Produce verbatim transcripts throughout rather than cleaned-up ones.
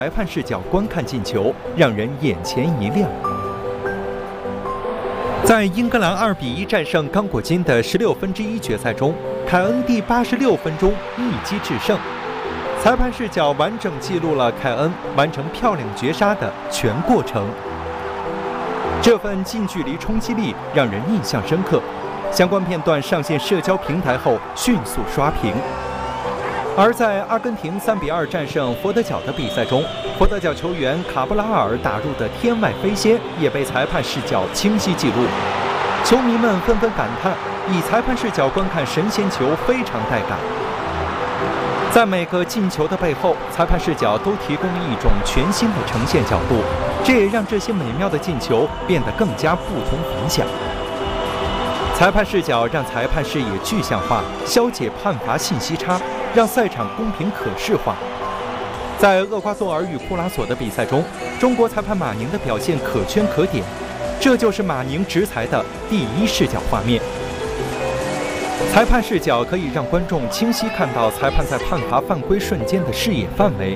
裁判视角观看进球，让人眼前一亮。在英格兰二比一战胜刚果金的十六分之一决赛中，凯恩第八十六分钟一击制胜。裁判视角完整记录了凯恩完成漂亮绝杀的全过程。这份近距离冲击力让人印象深刻。相关片段上线社交平台后迅速刷屏。而在阿根廷三比二战胜佛得角的比赛中，佛得角球员卡布拉尔打入的天外飞仙也被裁判视角清晰记录。球迷们纷纷感叹，以裁判视角观看神仙球非常带感。在每个进球的背后，裁判视角都提供了一种全新的呈现角度，这也让这些美妙的进球变得更加不同凡响。裁判视角让裁判视野具象化，消解判罚信息差，让赛场公平可视化。在厄瓜多尔与库拉索的比赛中，中国裁判马宁的表现可圈可点，这就是马宁执裁的第一视角画面。裁判视角可以让观众清晰看到裁判在判罚犯规瞬间的视野范围。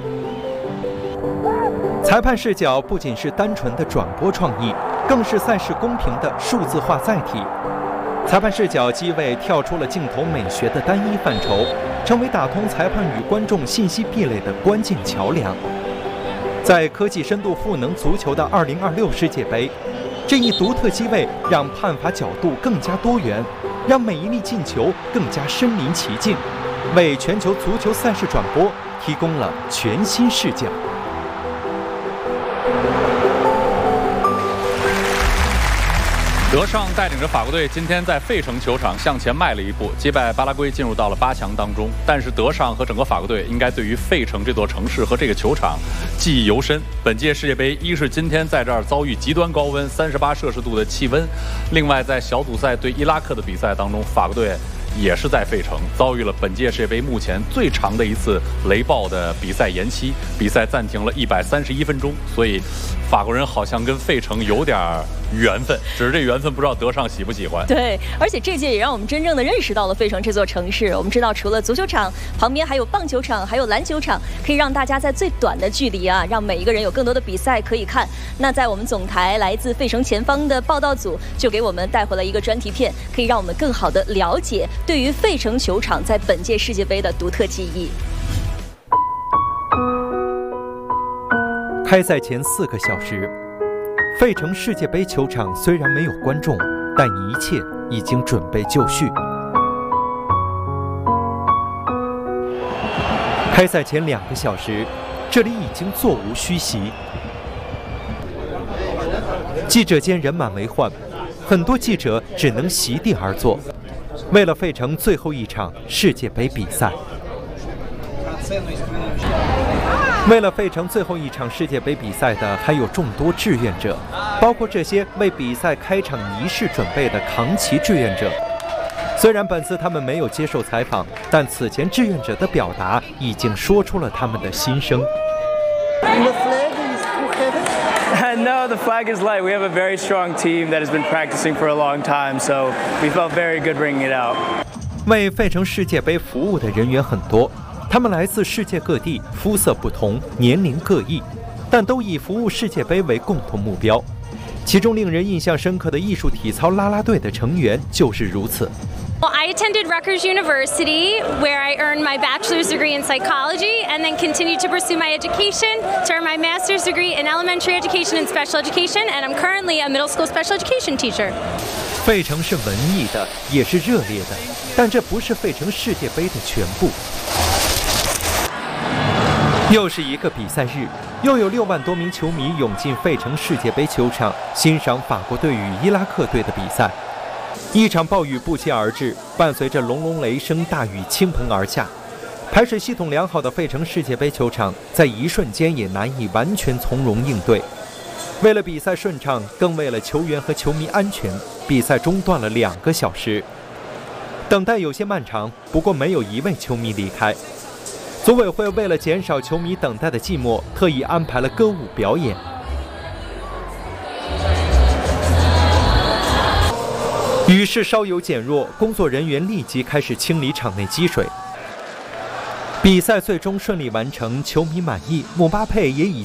裁判视角不仅是单纯的转播创意，更是赛事公平的数字化载体。裁判视角机位跳出了镜头美学的单一范畴，成为打通裁判与观众信息壁垒的关键桥梁。在科技深度赋能足球的二零二六世界杯，这一独特机位让判罚角度更加多元，让每一粒进球更加身临其境，为全球足球赛事转播提供了全新视角。 德尚带领着法国队今天在费城球场向前迈了一步，击败巴拉圭进入到了八强当中。但是德尚和整个法国队应该对于费城这座城市和这个球场记忆犹深。本届世界杯，一是今天在这儿遭遇极端高温三十八摄氏度的气温，另外在小组赛对伊拉克的比赛当中，法国队也是在费城遭遇了本届世界杯目前最长的一次雷暴的比赛延期，比赛暂停了一百三十一分钟。所以法国人好像跟费城有点缘分，只是这缘分不知道德尚喜不喜欢。 对，而且这届也让我们真正的认识到了费城这座城市。我们知道，除了足球场，旁边还有棒球场，还有篮球场，可以让大家在最短的距离啊，让每一个人有更多的比赛可以看。那在我们总台来自费城前方的报道组就给我们带回了一个专题片，可以让我们更好的了解对于费城球场在本届世界杯的独特记忆。 开赛前四个小时，费城世界杯球场虽然没有观众，但一切已经准备就绪。开赛前两个小时，这里已经座无虚席，记者间人满为患，很多记者只能席地而坐，为了费城最后一场世界杯比赛。为了费城最后一场世界杯比赛的还有众多志愿者，包括这些为比赛开场仪式准备的扛旗志愿者。虽然本次他们没有接受采访，但此前志愿者的表达已经说出了他们的心声。 No, the flag is light. We have a very strong team that has been practicing for a long time, so we felt very good bringing it out. 为费城世界杯服务的人员很多，他们来自世界各地，肤色不同，年龄各异，但都以服务世界杯为共同目标。其中令人印象深刻的艺术体操啦啦队的成员就是如此。 Well, I attended Rutgers University, where I earned my bachelor's degree in psychology, and then continued to pursue my education to earn my master's degree in elementary education and special education, and I'm currently a middle school special education teacher. 费城是文艺的，也是热烈的，但这不是费城世界杯的全部。又是一个比赛日，又有六万多名球迷涌进费城世界杯球场，欣赏法国队与伊拉克队的比赛。一场暴雨不期而至，伴随着隆隆雷声，大雨倾盆而下。排水系统良好的费城世界杯球场，在一瞬间也难以完全从容应对。为了比赛顺畅，更为了球员和球迷安全，比赛中断了两个小时。等待有些漫长，不过没有一位球迷离开。组委会为了减少球迷等待的寂寞，特意安排了歌舞表演。雨势稍有减弱，工作人员立即开始清理场内积水。 比赛最终顺利完成，球迷满意，姆巴佩也以